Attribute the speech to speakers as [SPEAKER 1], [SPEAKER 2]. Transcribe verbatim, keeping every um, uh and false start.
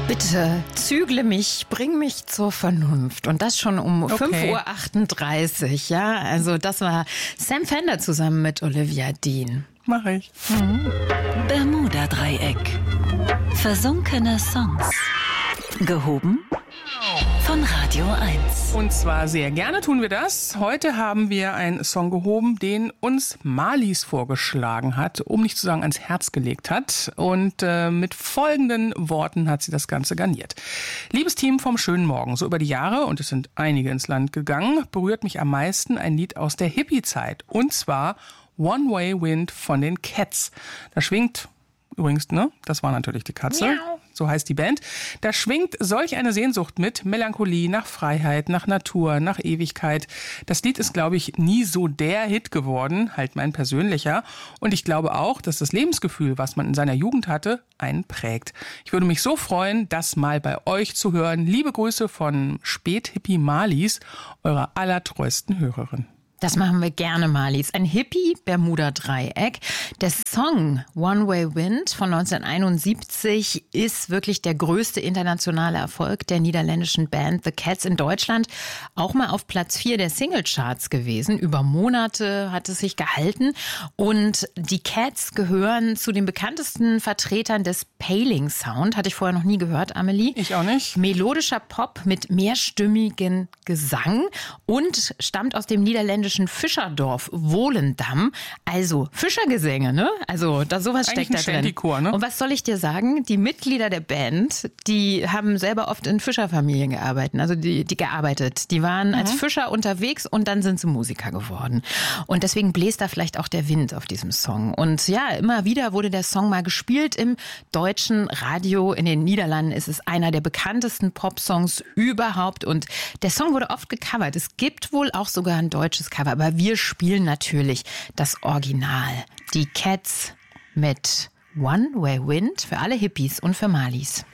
[SPEAKER 1] Bitte zügle mich, bring mich zur Vernunft. Und das schon um
[SPEAKER 2] Okay.
[SPEAKER 1] fünf Uhr achtunddreißig. Ja, also das war Sam Fender zusammen mit Olivia Dean.
[SPEAKER 2] Mach ich.
[SPEAKER 3] Bermuda-Dreieck. Versunkene Songs. Gehoben von Radio eins.
[SPEAKER 2] Und zwar sehr gerne tun wir das. Heute haben wir einen Song gehoben, den uns Marlies vorgeschlagen hat, um nicht zu sagen ans Herz gelegt hat. Und äh, mit folgenden Worten hat sie das Ganze garniert. Liebes Team vom schönen Morgen, so über die Jahre, und es sind einige ins Land gegangen, berührt mich am meisten ein Lied aus der Hippie-Zeit. Und zwar One Way Wind von den Cats. Da schwingt übrigens, ne, das war natürlich die Katze.
[SPEAKER 1] Miau.
[SPEAKER 2] So heißt die Band. Da schwingt solch eine Sehnsucht mit, Melancholie, nach Freiheit, nach Natur, nach Ewigkeit. Das Lied ist, glaube ich, nie so der Hit geworden, halt mein persönlicher. Und ich glaube auch, dass das Lebensgefühl, was man in seiner Jugend hatte, einen prägt. Ich würde mich so freuen, das mal bei euch zu hören. Liebe Grüße von Späthippie Marlies, eurer allertreuesten Hörerin.
[SPEAKER 1] Das machen wir gerne, Marlies. Ein Hippie-Bermuda-Dreieck. Der Song One Way Wind von neunzehnhunderteinundsiebzig ist wirklich der größte internationale Erfolg der niederländischen Band The Cats in Deutschland. Auch mal auf Platz vier der Singlecharts gewesen. Über Monate hat es sich gehalten. Und die Cats gehören zu den bekanntesten Vertretern des Paling Sound. Hatte ich vorher noch nie gehört, Amelie.
[SPEAKER 2] Ich auch nicht.
[SPEAKER 1] Melodischer Pop mit mehrstimmigen Gesang und stammt aus dem niederländischen Fischerdorf Volendam. Also Fischergesänge, ne? Also da sowas
[SPEAKER 2] Eigentlich
[SPEAKER 1] steckt da
[SPEAKER 2] ein
[SPEAKER 1] drin.
[SPEAKER 2] Shantychor, ne?
[SPEAKER 1] Und was soll ich dir sagen? Die Mitglieder der Band, die haben selber oft in Fischerfamilien gearbeitet. Also die, die gearbeitet. Die waren mhm. als Fischer unterwegs und dann sind sie Musiker geworden. Und deswegen bläst da vielleicht auch der Wind auf diesem Song. Und ja, immer wieder wurde der Song mal gespielt im deutschen Radio. In den Niederlanden ist es einer der bekanntesten Popsongs überhaupt. Und der Song wurde oft gecovert. Es gibt wohl auch sogar ein deutsches Cover. Aber wir spielen natürlich das Original. Die Cats mit One Way Wind für alle Hippies und für Marlies.